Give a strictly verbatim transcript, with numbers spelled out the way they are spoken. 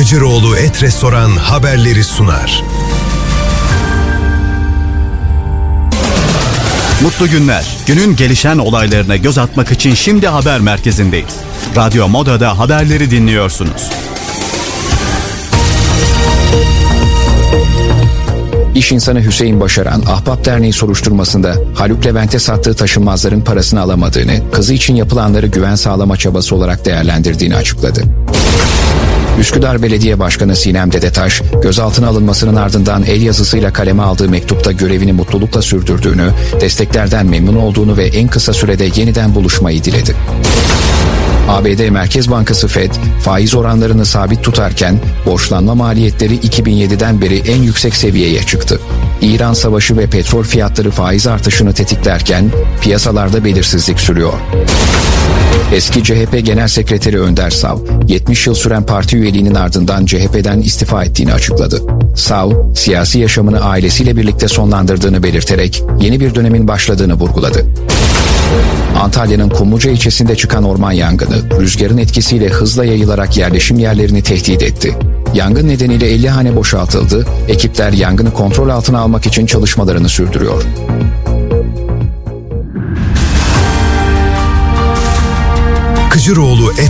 Kıcıroğlu Et Restoran haberleri sunar. Mutlu günler. Günün gelişen olaylarına göz atmak için şimdi haber merkezindeyiz. Radyo Moda'da haberleri dinliyorsunuz. İş insanı Hüseyin Başaran, Ahbap Derneği soruşturmasında Haluk Levent'e sattığı taşınmazların parasını alamadığını, kızı için yapılanları güven sağlama çabası olarak değerlendirdiğini açıkladı. Üsküdar Belediye Başkanı Sinem Dedetaş, gözaltına alınmasının ardından el yazısıyla kaleme aldığı mektupta görevini mutlulukla sürdürdüğünü, desteklerden memnun olduğunu ve en kısa sürede yeniden buluşmayı diledi. A B D Merkez Bankası Fed, faiz oranlarını sabit tutarken borçlanma maliyetleri iki bin yediden beri en yüksek seviyeye çıktı. İran Savaşı ve petrol fiyatları faiz artışını tetiklerken piyasalarda belirsizlik sürüyor. Eski C H P Genel Sekreteri Önder Sav, yetmiş yıl süren parti üyeliğinin ardından C H P'den istifa ettiğini açıkladı. Sav, siyasi yaşamını ailesiyle birlikte sonlandırdığını belirterek yeni bir dönemin başladığını vurguladı. Antalya'nın Kumluca ilçesinde çıkan orman yangını, rüzgarın etkisiyle hızla yayılarak yerleşim yerlerini tehdit etti. Yangın nedeniyle elli hane boşaltıldı, ekipler yangını kontrol altına almak için çalışmalarını sürdürüyor. Kıcıroğlu Et